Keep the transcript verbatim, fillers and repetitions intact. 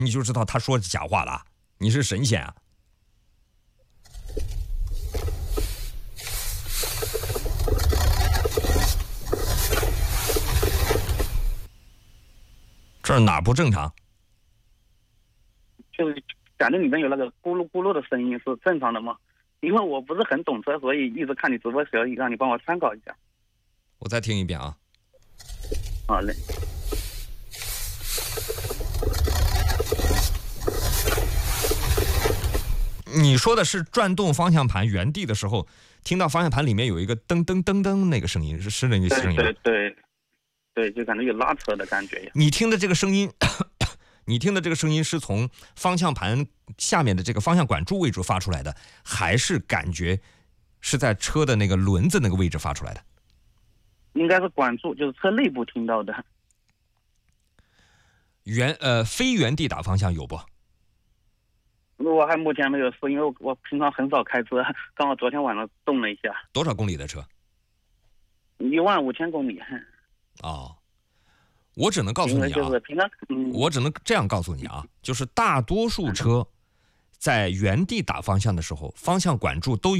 你就知道他说假话了，你是神仙啊！这儿哪不正常？ 就是感觉里面有那个咕噜咕噜的声音，是正常的吗？因为我不是很懂车，所以一直看你直播，所以让你帮我参考一下。 我再听一遍啊。 好嘞。 你说的是转动方向盘原地的时候，听到方向盘里面有一个噔噔噔噔那个声音，是是那个声音吗？ 对对对，就感觉有拉扯的感觉呀。 你听的这个声音，你听的这个声音是从方向盘下面的这个方向管柱位置发出来的，还是感觉是在车的那个轮子那个位置发出来的？ 应该是管柱，就是车内部听到的。 原呃非原地打方向有不？ 我还目前没有试，因为我我平常很少开车，刚好昨天晚上动了一下。 多少公里的车？ 一万五千公里。 哦，我只能告诉你啊， 就是平常，嗯， 我只能这样告诉你啊，就是大多数车在原地打方向的时候，方向管柱都有